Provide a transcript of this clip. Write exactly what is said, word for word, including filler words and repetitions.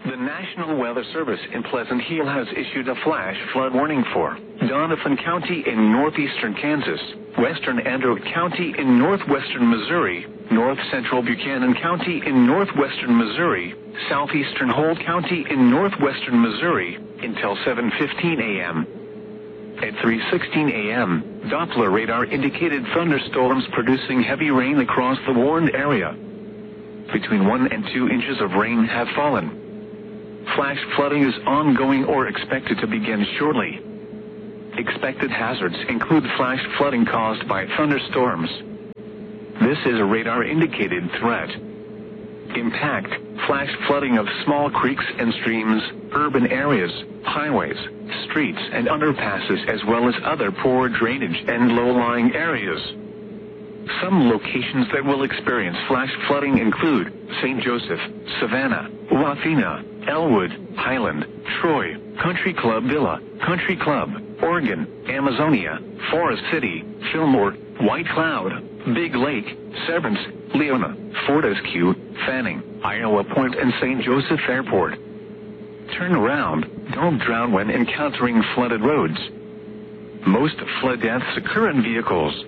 The National Weather Service in Pleasant Hill has issued a flash flood warning for Doniphan County in northeastern Kansas, western Andrew County in northwestern Missouri, north central Buchanan County in northwestern Missouri, southeastern Holt County in northwestern Missouri, until seven fifteen a m At three sixteen a m, Doppler radar indicated thunderstorms producing heavy rain across the warned area. Between one and two inches of rain have fallen. Flash flooding is ongoing or expected to begin shortly. Expected hazards include flash flooding caused by thunderstorms. This is a radar-indicated threat. Impact: flash flooding of small creeks and streams, urban areas, highways, streets and underpasses, as well as other poor drainage and low-lying areas. Some locations that will experience flash flooding include Saint Joseph, Savannah, Wathena, Elwood, Highland, Troy, Country Club Villa, Country Club, Oregon, Amazonia, Forest City, Fillmore, White Cloud, Big Lake, Severance, Leona, Fortescue, Fanning, Iowa Point and Saint Joseph Airport. Turn around, don't drown when encountering flooded roads. Most flood deaths occur in vehicles.